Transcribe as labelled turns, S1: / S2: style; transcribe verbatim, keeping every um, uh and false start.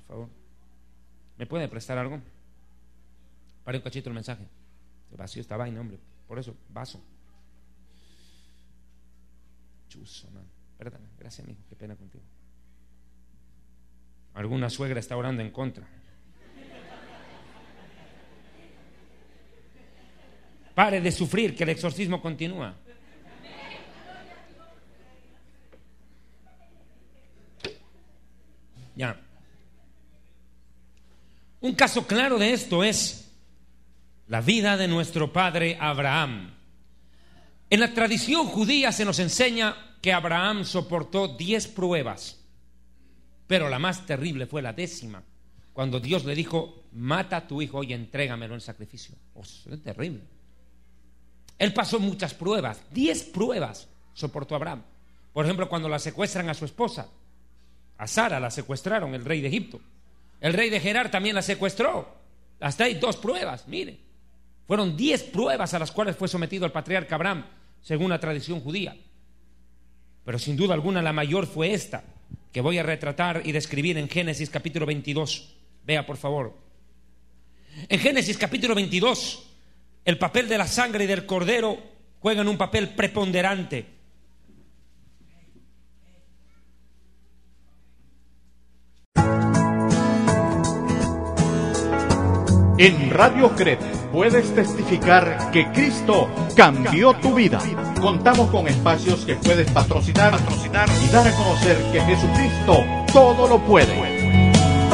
S1: favor. ¿Me puede prestar algo? Pare un cachito el mensaje. El vacío esta vaina, hombre. Por eso, vaso. Chuzo, man. Perdón, gracias, amigo. Qué pena contigo. Alguna suegra está orando en contra. Pare de sufrir, que el exorcismo continúa. Ya. Un caso claro de esto es la vida de nuestro padre Abraham. En la tradición judía se nos enseña que Abraham soportó diez pruebas, pero la más terrible fue la décima, cuando Dios le dijo: mata a tu hijo y entrégamelo en sacrificio. Oh, eso es terrible. Él pasó muchas pruebas, diez pruebas soportó Abraham. Por ejemplo, cuando la secuestran a su esposa, a Sara la secuestraron, el rey de Egipto. El rey de Gerar también la secuestró. Hasta hay dos pruebas, mire. Fueron diez pruebas a las cuales fue sometido el patriarca Abraham, según la tradición judía. Pero sin duda alguna la mayor fue esta, que voy a retratar y describir en Génesis capítulo veintidós. Vea, por favor. En Génesis capítulo veintidós, el papel de la sangre y del cordero juegan un papel preponderante.
S2: En Radio Cret puedes testificar que Cristo cambió tu vida. Contamos con espacios que puedes patrocinar, patrocinar y dar a conocer que Jesucristo todo lo puede.